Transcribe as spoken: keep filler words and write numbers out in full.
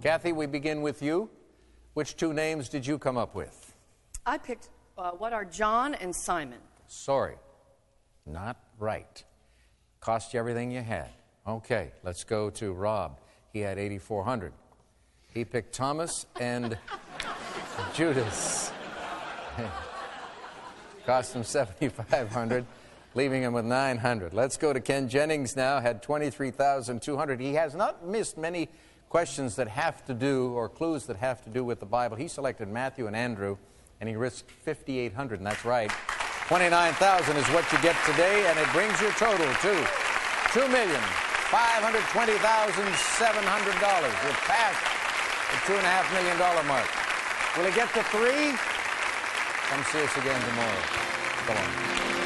Kathy, we begin with you. Which two names did you come up with? I picked uh, what are John and Simon. Sorry, not right. Cost you everything you had. Okay, let's go to Rob. He had eighty-four hundred. He picked Thomas and Judas. Cost him seventy-five hundred, leaving him with nine hundred. Let's go to Ken Jennings now, had twenty-three thousand two hundred. He has not missed many questions that have to do, or clues that have to do with the Bible. He selected Matthew and Andrew, and he risked fifty-eight hundred, and that's right. twenty-nine thousand is what you get today, and it brings your total to two million five hundred twenty thousand seven hundred dollars. You're past the two and a half million dollar mark. Will he get to three? Come see us again tomorrow. Come on.